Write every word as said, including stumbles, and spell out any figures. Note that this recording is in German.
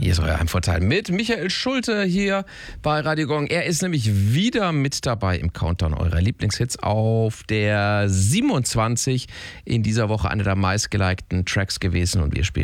Hier ist euer Heimvorteil mit Michael Schulte hier bei Radio Gong. Er ist nämlich wieder mit dabei im Countdown eurer Lieblingshits auf der siebenundzwanzig. In dieser Woche eine der meistgelikten Tracks gewesen und wir spielen